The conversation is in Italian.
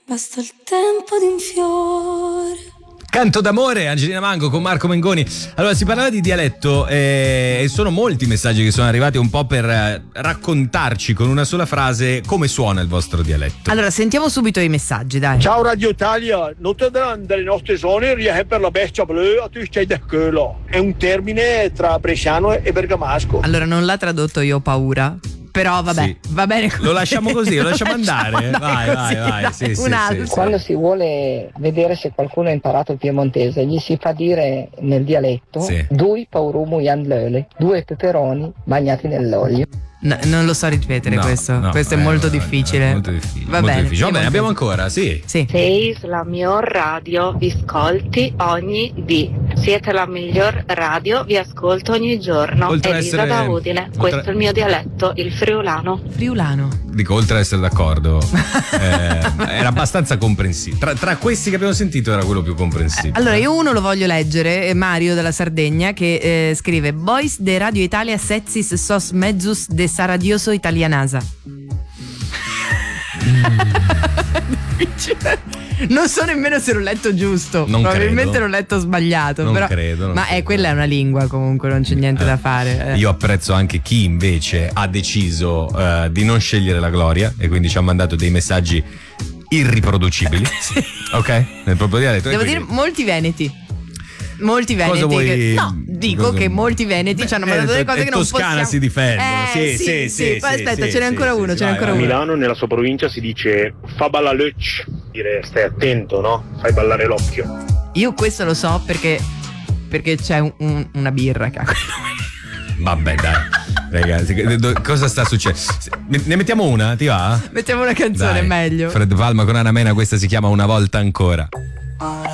basta il tempo di un fiore. Canto d'amore, Angelina Mango con Marco Mengoni. Allora, si parlava di dialetto e sono molti messaggi che sono arrivati un po' per raccontarci con una sola frase come suona il vostro dialetto. Allora, sentiamo subito i messaggi, dai. Ciao Radio Italia, non ti daranno delle nostre zone riesce per la bestia blu a tu stai da quello. È un termine tra bresciano e bergamasco. Allora, non l'ha tradotto, io ho paura. Però vabbè, Sì. va bene così. Lo lasciamo così, lo lasciamo andare. Vai. dai, Sì, un altro. sì. Quando si vuole vedere se qualcuno ha imparato il piemontese, gli si fa dire nel dialetto Sì. due paurumu yan löle, 2 peperoni bagnati nell'olio. No, non lo so ripetere questo è molto difficile. Molto difficile. Va molto bene, difficile. Va bene, molto abbiamo ancora, sì. Sì. Sei la miglior radio, vi ascolti ogni dì. Siete la miglior radio, vi ascolto ogni giorno. Oltre a Elisa essere- da Udine, oltre- questo è il mio dialetto, il friulano. Friulano. Dico, oltre ad essere d'accordo, era abbastanza comprensibile. Tra questi che abbiamo sentito era quello più comprensibile. Allora, io uno lo voglio leggere, è Mario dalla Sardegna, che scrive: Boys de Radio Italia sexis sos mezzus de saradioso italianasa. Non so nemmeno se l'ho letto giusto. Non Probabilmente credo. l'ho letto sbagliato. Non però, credo, non ma credo. quella è una lingua, comunque, non c'è niente da fare. Io apprezzo anche chi invece ha deciso di non scegliere la gloria e quindi ci ha mandato dei messaggi irriproducibili. Ok? Nel proprio dialetto. E Devo quindi- dire, molti veneti. Molti veneti. Cosa vuoi- No, dico cosa- che molti veneti ci hanno mandato delle cose e che non Toscana possiamo. si difendono. Sì. Poi aspetta, sì, ce n'è ancora uno, ce n'è ancora A uno. Milano, nella sua provincia, si dice fa ballaloc, dire stai attento, no? Fai ballare l'occhio. Io questo lo so perché c'è una birra che ha quel nome. Vabbè, dai. Ragazzi, cosa sta succedendo? Ne mettiamo una? Ti va? Mettiamo una canzone, Dai. meglio. Fred Palma con Anna Mena, questa si chiama Una volta ancora.